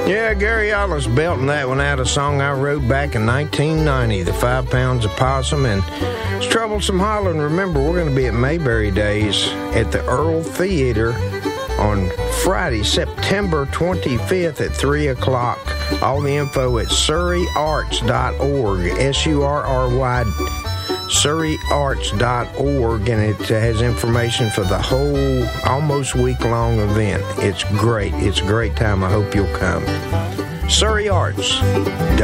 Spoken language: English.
Yeah, Gary Allen's belting that one out, a song I wrote back in 1990, The 5 Pounds of Possum, and it's Troublesome Hollering. Remember, we're going to be at Mayberry Days at the Earl Theater on Friday, September 25th at 3 o'clock. All the info at surreyarts.org, S-U-R-R-Y, surreyarts.org, and it has information for the whole almost week-long event. It's great. It's a great time. I hope you'll come. Surrey Arts.